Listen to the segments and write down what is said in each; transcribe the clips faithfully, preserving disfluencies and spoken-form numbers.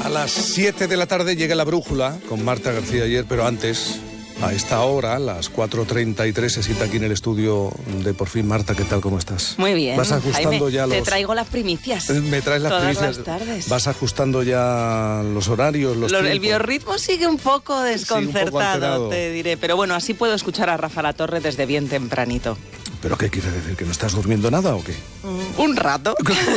A las siete de la tarde llega La Brújula con Marta García Ayer, pero antes, a esta hora, las cuatro treinta y tres, se sienta aquí en el estudio de Por Fin. Marta, ¿qué tal? ¿Cómo estás? Muy bien. ¿Vas ajustando Jaime, ya los...? te traigo las primicias. Me traes las todas primicias. las tardes. ¿Vas ajustando ya los horarios, los Lo, tiempos? El biorritmo sigue un poco desconcertado, sí, un poco te diré. Pero bueno, así puedo escuchar a Rafa La Torre desde bien tempranito. ¿Pero qué quiere decir? ¿Que no estás durmiendo nada o qué? Mm, un rato.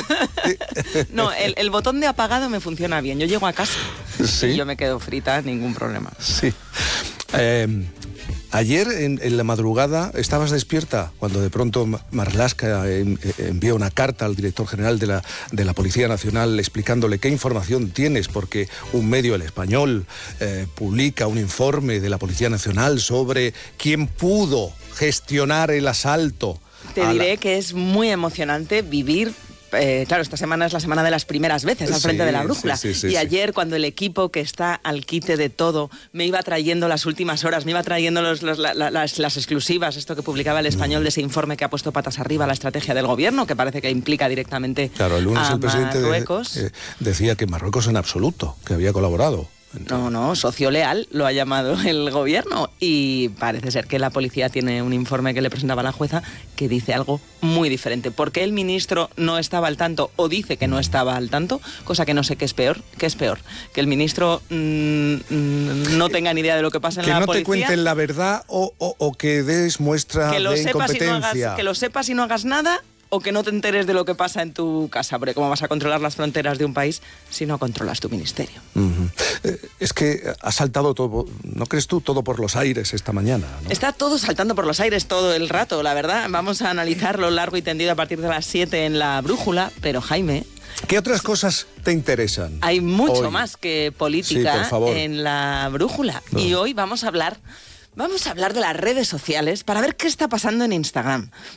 No, el, el botón de apagado me funciona bien. Yo llego a casa ¿Sí? y yo me quedo frita, ningún problema. Sí. Eh, ayer en, en la madrugada estabas despierta cuando de pronto Marlaska en, envió una carta al director general de la, de la Policía Nacional explicándole qué información tienes, porque un medio, El Español, eh, publica un informe de la Policía Nacional sobre quién pudo gestionar el asalto. Te diré la... que es muy emocionante vivir. Eh, claro, esta semana es la semana de las primeras veces al frente sí, de La Brújula. Sí, sí, sí, y ayer, sí. cuando el equipo que está al quite de todo me iba trayendo las últimas horas, me iba trayendo los, los, la, la, las, las exclusivas, esto que publicaba El Español, mm. de ese informe que ha puesto patas arriba la estrategia del gobierno, que parece que implica directamente claro, el lunes a el presidente Marruecos. De, eh, decía que Marruecos en absoluto, que había colaborado. No, no, socio leal lo ha llamado el gobierno, y parece ser que la policía tiene un informe que le presentaba la jueza que dice algo muy diferente. ¿Por qué el ministro no estaba al tanto o dice que no estaba al tanto? Cosa que no sé qué es peor. ¿Qué es peor? ¿Que el ministro mmm, no tenga ni idea de lo que pasa en que la no policía? Que no te cuenten la verdad o, o, o que des muestra que lo de sepas incompetencia. Y no hagas, que lo sepas y no hagas nada, o que no te enteres de lo que pasa en tu casa, porque ¿cómo vas a controlar las fronteras de un país si no controlas tu ministerio? Uh-huh. Eh, es que ha saltado todo, ¿no crees tú? Todo por los aires esta mañana, ¿no? Está todo saltando por los aires todo el rato, la verdad. Vamos a analizarlo largo y tendido a partir de las siete en La Brújula, pero Jaime... ¿Qué otras cosas te interesan? Hay mucho hoy? más que política sí, en La Brújula. No. Y hoy vamos a hablar... Vamos a hablar de las redes sociales para ver qué está pasando en Instagram.